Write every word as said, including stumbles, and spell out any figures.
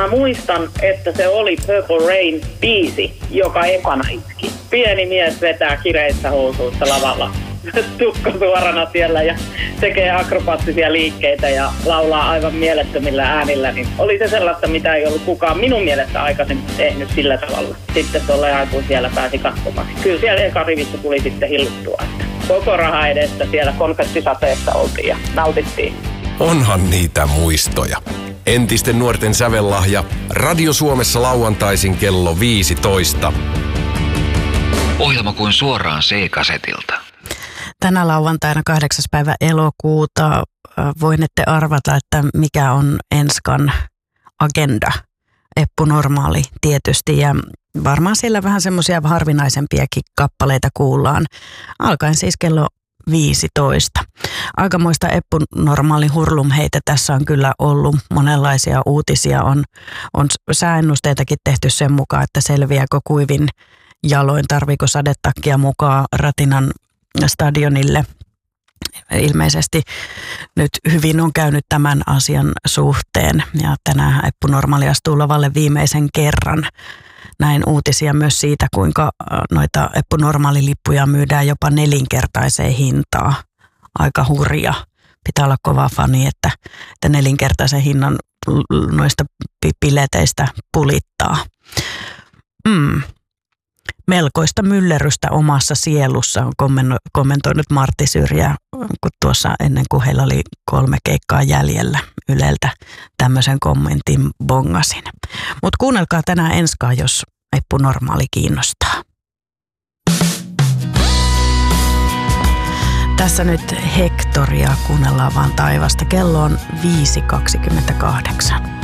mä muistan, että se oli Purple Rain-biisi, joka ekana iski. Pieni mies vetää kireissä housuissa lavalla. Tukka suorana siellä ja tekee akrobaattisia liikkeitä ja laulaa aivan mielettömillä äänillä, niin oli se sellaista, mitä ei ollut kukaan minun mielestä aikaisemmin tehnyt sillä tavalla. Sitten tuolla aikuin siellä pääsi katsomaan. Kyllä siellä eka rivissä tuli sitten hilluttua, että koko raha edestä siellä konfettisateessa oltiin ja nautittiin. Onhan niitä muistoja. Entisten nuorten sävellahja Radio Suomessa lauantaisin kello viisitoista. Ohjelma kuin suoraan C-kasetilta. Tänä lauantaina kahdeksas päivä elokuuta voinette arvata, että mikä on Enskan agenda. Eppu Normaali tietysti ja varmaan siellä vähän semmoisia harvinaisempiakin kappaleita kuullaan. Alkaen siis kello viisitoista. Aikamoista Eppu Normaali hurlumheitä tässä on kyllä ollut. Monenlaisia uutisia on, on sääennusteitakin tehty sen mukaan, että selviääkö kuivin jaloin, tarviiko sadetakkia mukaan Ratinan stadionille. Ilmeisesti nyt hyvin on käynyt tämän asian suhteen ja tänään Eppu Normaali astuu lavalle viimeisen kerran. Näin uutisia myös siitä, kuinka noita Eppu Normaali-lippuja myydään jopa nelinkertaiseen hintaan. Aika hurja. Pitää olla kova fani, että, että nelinkertaisen hinnan noista pileteistä pulittaa. Mm. Melkoista myllerrystä omassa sielussa on kommentoinut Martti Syrjä, kun tuossa ennen kuin heillä oli kolme keikkaa jäljellä Yleltä tämmöisen kommentin bongasin. Mutta kuunnelkaa tänään Enskaa, jos Eppu Normaali kiinnostaa. Tässä nyt Hektoria, kuunnellaan vaan taivasta. Kello on viisi kaksikymmentäkahdeksan.